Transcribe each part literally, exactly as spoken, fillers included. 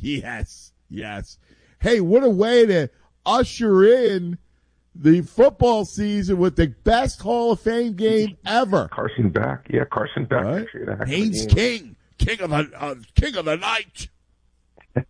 Yes, yes. Hey, what a way to usher in the football season with the best Hall of Fame game ever. Carson back. Yeah, Carson back. Right? Actually, a heck of a Haynes game. King, king of the uh, king of the night. It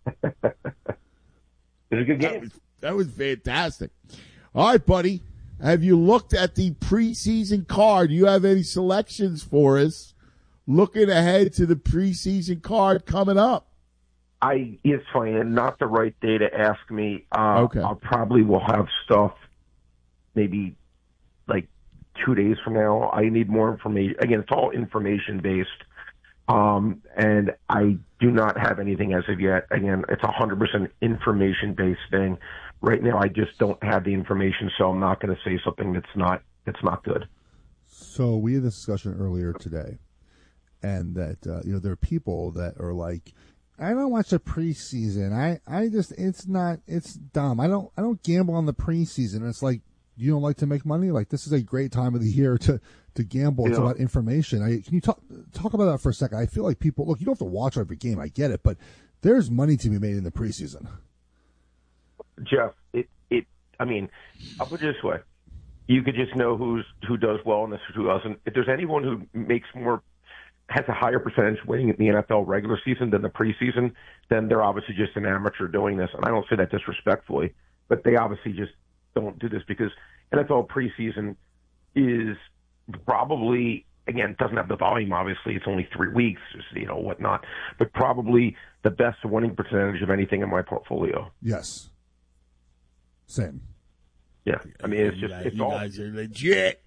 was a good That game. was, that was fantastic. All right, buddy. Have you looked at the preseason card? Do you have any selections for us looking ahead to the preseason card coming up? I it's funny, and not the right day to ask me. Uh, Okay. I'll probably will have stuff maybe like two days from now. I need more information. Again, it's all information based, um, and I do not have anything as of yet. Again, it's a hundred percent information based thing. Right now, I just don't have the information, so I'm not going to say something that's not that's not good. So we had this discussion earlier today, and that uh, you know there are people that are like, I don't watch the preseason. I, I just it's not it's dumb. I don't I don't gamble on the preseason. It's like, you don't like to make money? Like, this is a great time of the year to to gamble. It's Yeah. about information. I can you talk talk about that for a second? I feel like people look. You don't have to watch every game. I get it, but there's money to be made in the preseason. Jeff, it, it, I mean, I'll put it this way. You could just know who's, who does well and who doesn't. If there's anyone who makes more, has a higher percentage winning in the N F L regular season than the preseason, then they're obviously just an amateur doing this. And I don't say that disrespectfully, but they obviously just don't do this because N F L preseason is probably, again, doesn't have the volume, obviously. It's only three weeks, you know, whatnot, but probably the best winning percentage of anything in my portfolio. Yes. Same. Yeah, I mean, it's You just, guys, it's you all. guys are legit.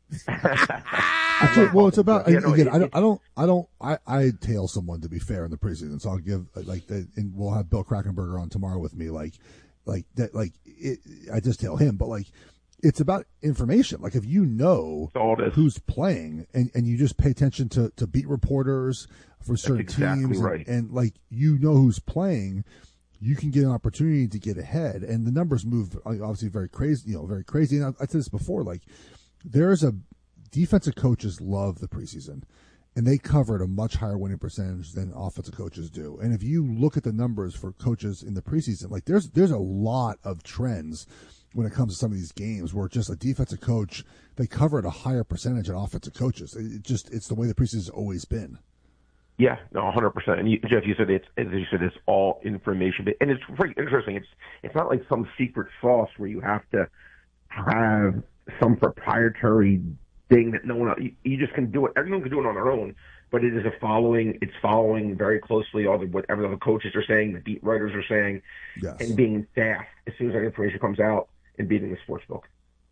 Actually, well, it's about Yeah, no, again. it- I don't. I don't. I don't. I, I tail someone to be fair in the preseason, so I'll give like the, and we'll have Bill Krakenberger on tomorrow with me. Like, like that. Like it, I just tail him, but like it's about information. Like if you know all it is. who's playing and, and you just pay attention to, to beat reporters for certain exactly teams, right. and, and like you know who's playing. You can get an opportunity to get ahead, and the numbers move obviously very crazy, you know, very crazy. And I, I said this before, like there's a defensive coaches love the preseason, and they cover at a much higher winning percentage than offensive coaches do. And if you look at the numbers for coaches in the preseason, like there's there's a lot of trends when it comes to some of these games where just a defensive coach, they cover at a higher percentage than offensive coaches. It just it's the way the preseason has always been. Yeah, no, one hundred percent. And you, Jeff, you said it's, as you said, it's all information, and it's very interesting. It's it's not like some secret sauce where you have to have some proprietary thing that no one else. You, you just can do it. Everyone can do it on their own, but it is a following. It's following very closely all the whatever the coaches are saying, the beat writers are saying, Yes. and being fast as soon as that information comes out and beating the sports book.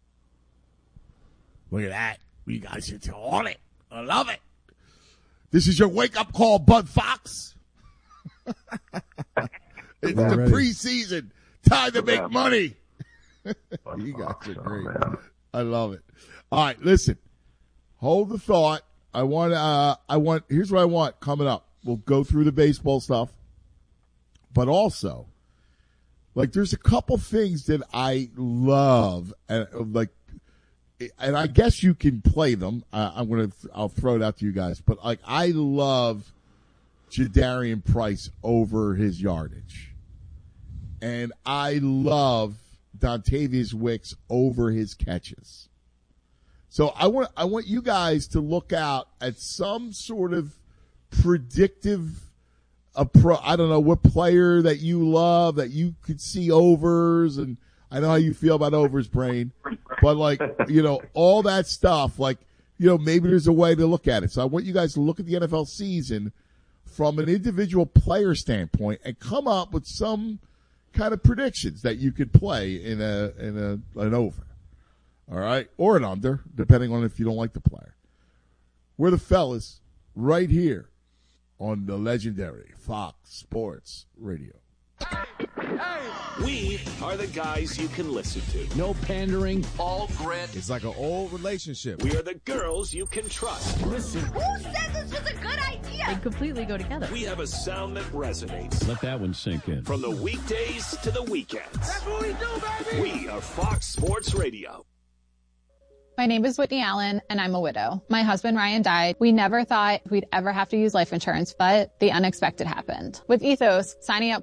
Look at that. You guys are on it. I love it. This is your wake-up call, Bud Fox. It's We're the ready. preseason. Time to make Yeah. money. You guys are great. I love it. All right, listen. Hold the thought. I want. Uh, I want. Here's what I want coming up. We'll go through the baseball stuff, but also, like, there's a couple things that I love, and like, and I guess you can play them. Uh, I'm gonna. I'll throw it out to you guys, but like, I love Jadarian Price over his yardage, and I love Dontavius Wicks over his catches. So I want I want you guys to look out at some sort of predictive appro I don't know what player that you love that you could see overs, and I know how you feel about overs, Brain, but like, you know, all that stuff, like, you know, maybe there's a way to look at it. So I want you guys to look at the N F L season from an individual player standpoint and come up with some kind of predictions that you could play in a in a an over. All right? Or an under, depending on if you don't like the player. We're the fellas right here on the legendary Fox Sports Radio. We are the guys you can listen to. No pandering. All grit. It's like an old relationship. We are the girls you can trust. Listen. Who said this was a good idea? They completely go together. We have a sound that resonates. Let that one sink in. From the weekdays to the weekends. That's what we do, baby! We are Fox Sports Radio. My name is Whitney Allen, and I'm a widow. My husband, Ryan, died. We never thought we'd ever have to use life insurance, but the unexpected happened. With Ethos, signing up